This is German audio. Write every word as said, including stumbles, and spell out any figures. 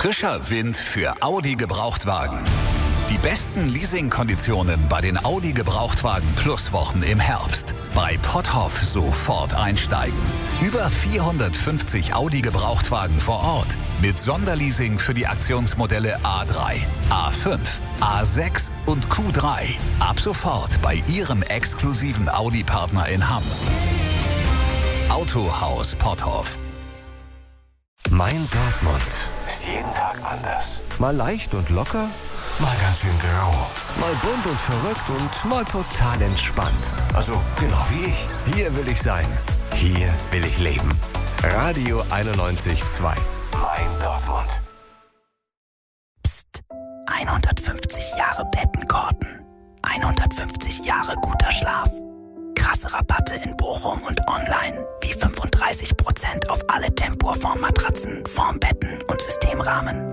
Frischer Wind für Audi Gebrauchtwagen. Die besten Leasingkonditionen bei den Audi Gebrauchtwagen Plus Wochen im Herbst. Bei Potthoff sofort einsteigen. Über vierhundertfünfzig Audi Gebrauchtwagen vor Ort. Mit Sonderleasing für die Aktionsmodelle A drei, A fünf, A sechs und Q drei. Ab sofort bei Ihrem exklusiven Audi-Partner in Hamm. Autohaus Potthoff. Mein Dortmund ist jeden Tag anders. Mal leicht und locker, mal ganz schön grau. Mal bunt und verrückt und mal total entspannt. Also genau wie ich. Hier will ich sein. Hier will ich leben. Radio einundneunzig Komma zwei. Mein Dortmund. Psst. hundertfünfzig Jahre Bettenkorten. hundertfünfzig Jahre guter Schlaf. Krasse Rabatte in Bochum und online. Wie fünfunddreißig Prozent auf alle Tempur-Formmatratzen, Formbetten und Systemrahmen.